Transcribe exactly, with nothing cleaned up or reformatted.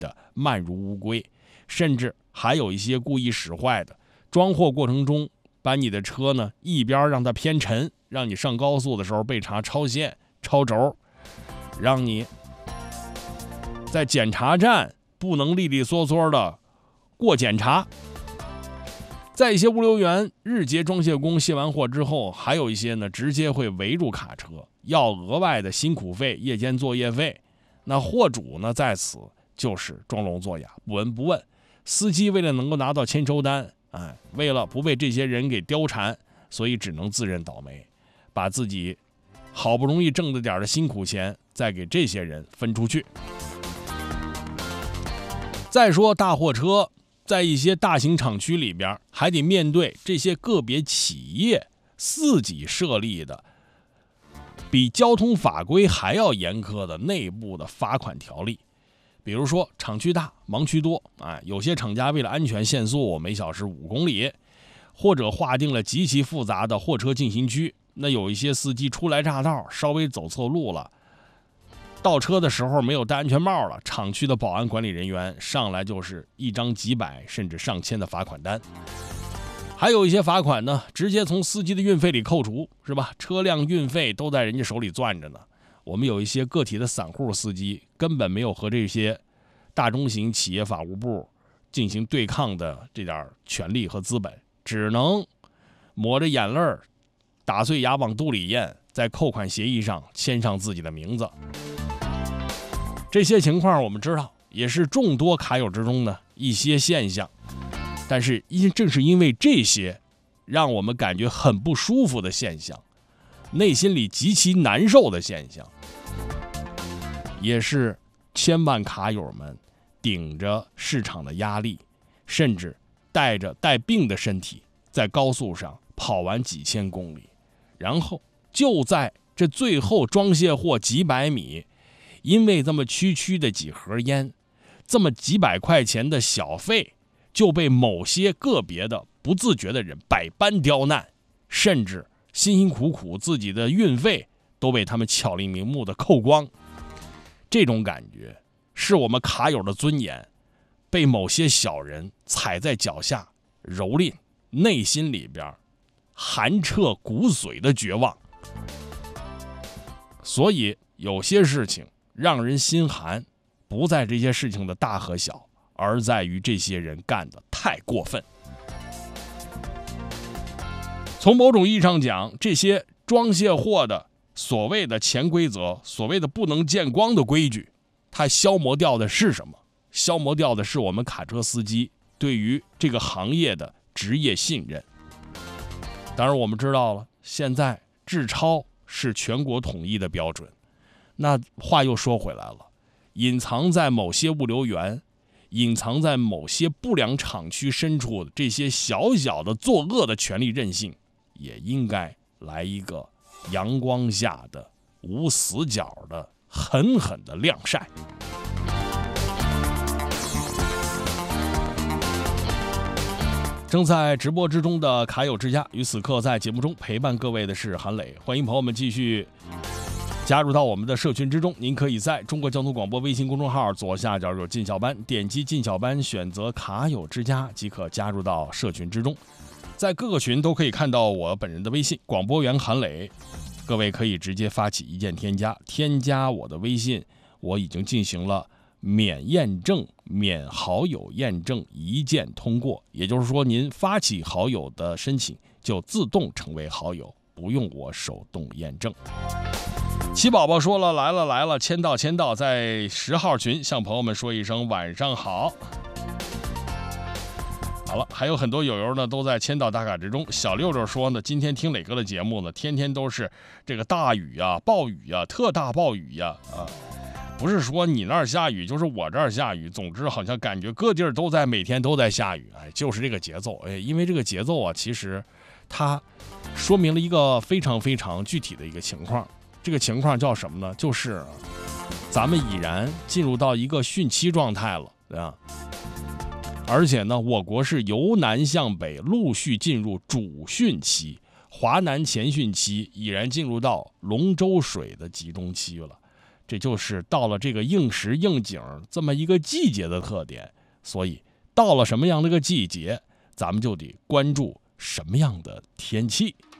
的慢如乌龟，甚至还有一些故意使坏的，装货过程中把你的车呢一边让它偏沉，让你上高速的时候被查超线超轴，让你在检查站不能利利索索的过检查。在一些物流园日结装卸工卸完货之后，还有一些呢直接会围住卡车，要额外的辛苦费、夜间作业费。那货主呢在此就是装聋作哑，不闻不问。司机为了能够拿到签收单，哎，为了不被这些人给貂蝉，所以只能自认倒霉，把自己好不容易挣的点的辛苦钱再给这些人分出去。再说大货车在一些大型厂区里边，还得面对这些个别企业自己设立的比交通法规还要严苛的内部的罚款条例。比如说厂区大盲区多，哎，有些厂家为了安全限速每小时五公里，或者划定了极其复杂的货车禁行区。那有一些司机初来乍到，稍微走错路了，倒车的时候没有戴安全帽了，厂区的保安管理人员上来就是一张几百甚至上千的罚款单。还有一些罚款呢，直接从司机的运费里扣除，是吧？车辆运费都在人家手里攥着呢。我们有一些个体的散户司机，根本没有和这些大中型企业法务部进行对抗的这点权利和资本，只能抹着眼泪打碎牙往肚里咽，在扣款协议上签上自己的名字。这些情况我们知道，也是众多卡友之中的一些现象。但是因正是因为这些让我们感觉很不舒服的现象，内心里极其难受的现象，也是千万卡友们顶着市场的压力，甚至带着带病的身体在高速上跑完几千公里，然后就在这最后装卸货几百米，因为这么区区的几盒烟，这么几百块钱的小费，就被某些个别的不自觉的人百般刁难，甚至辛辛苦苦自己的运费都被他们巧立名目的扣光。这种感觉是我们卡友的尊严被某些小人踩在脚下蹂躏，内心里边寒彻骨髓的绝望。所以有些事情让人心寒，不在这些事情的大和小，而在于这些人干得太过分。从某种意义上讲，这些装卸货的所谓的潜规则，所谓的不能见光的规矩，它消磨掉的是什么？消磨掉的是我们卡车司机对于这个行业的职业信任。当然我们知道了，现在制超是全国统一的标准。那话又说回来了，隐藏在某些物流园，隐藏在某些不良厂区深处的这些小小的作恶的权力任性，也应该来一个阳光下的无死角的狠狠的晾晒。正在直播之中的卡友之家，于此刻在节目中陪伴各位的是韩磊，欢迎朋友们继续加入到我们的社群之中。您可以在中国交通广播微信公众号左下角有进小班，点击进小班，选择卡友之家即可加入到社群之中。在各个群都可以看到我本人的微信广播员韩磊，各位可以直接发起一键添加，添加我的微信，我已经进行了免验证、免好友验证，一键通过。也就是说，您发起好友的申请就自动成为好友，不用我手动验证。齐宝宝说了，来了来了，签到签到，在十号群向朋友们说一声晚上好。好了，还有很多友友呢都在签到打卡之中。小六六说呢，今天听磊哥的节目呢，天天都是这个大雨呀、暴雨呀、特大暴雨呀，啊，不是说你那儿下雨，就是我这儿下雨。总之好像感觉各地儿都在每天都在下雨，哎，就是这个节奏。哎，因为这个节奏啊，其实它说明了一个非常非常具体的一个情况。这个情况叫什么呢？就是咱们已然进入到一个汛期状态了，对吧？而且呢，我国是由南向北陆续进入主汛期，华南前汛期已然进入到龙舟水的集中期了。 这就是到了这个应时应景这么一个季节的特点。所以到了什么样的一个季节，咱们就得关注什么样的天气。